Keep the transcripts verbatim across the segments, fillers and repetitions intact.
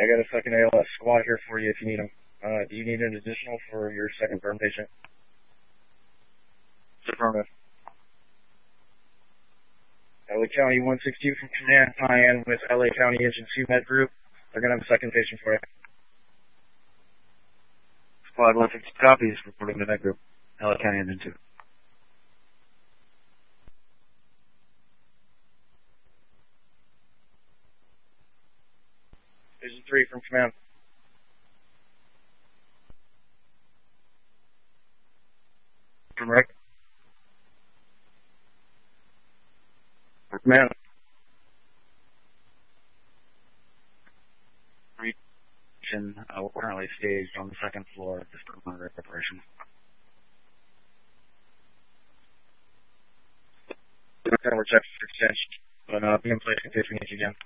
got a second A L S squad here for you if you need them. Uh, do you need an additional for your second burn patient? Affirmative. L A County one sixty-two from command, tie in with L A County Agency Med Group. They're going to have a second patient for you. Squad one sixty copies, reporting to Med Group. L A County Engine two. Vision three from command. From Rick. From command. Uh, we're currently staged on the second floor of this perimeter operation. We're checking for extension, but uh, be in place in case we need you again.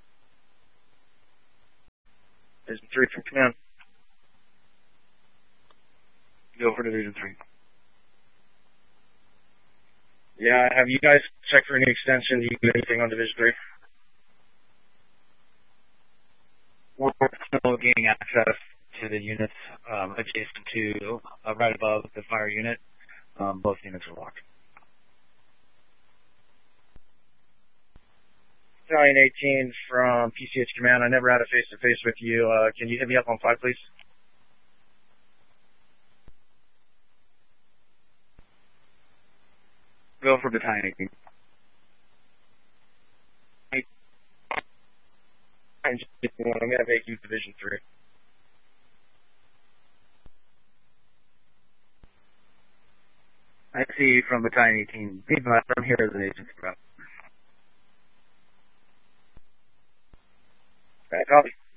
Vision three from command. Go for Division three. Yeah, have you guys checked for any extension? Do you do anything on Division three? We're still gaining access to the units um, adjacent to, uh, right above the fire unit. Um, both units are locked. Battalion eighteen from P C H Command. I never had a face-to-face with you. Uh, can you hit me up on five, please? Go for Battalion eighteen. I'm going to make you Division three. I see from Battalion eighteen. I'm here as an agent. Right, copy.